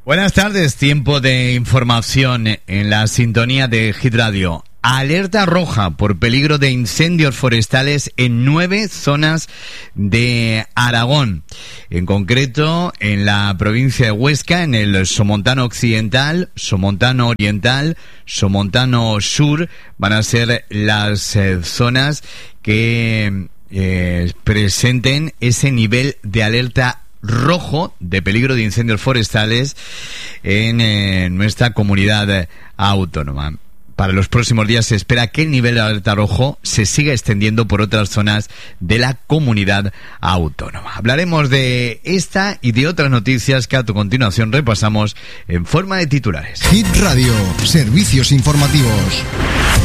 Buenas tardes, tiempo de información en la sintonía de Hit Radio. Alerta roja por peligro de incendios forestales en 9 zonas de Aragón. En concreto, en la provincia de Huesca, en el Somontano Occidental, Somontano Oriental, Somontano Sur, van a ser las zonas que presenten ese nivel de alerta rojo de peligro de incendios forestales en nuestra comunidad autónoma. Para los próximos días se espera que el nivel de alerta rojo se siga extendiendo por otras zonas de la comunidad autónoma. Hablaremos de esta y de otras noticias que a tu continuación repasamos en forma de titulares. Hit Radio, servicios informativos.